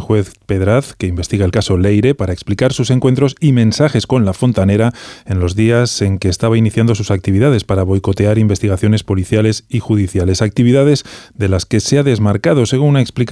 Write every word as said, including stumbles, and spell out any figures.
juez Pedraz, que investiga el caso Leire, para explicar sus encuentros y mensajes con la fontanera en los días en que estaba iniciando sus actividades para boicotear investigaciones policiales y judiciales. Actividades de las que se ha desmarcado, según ha explicado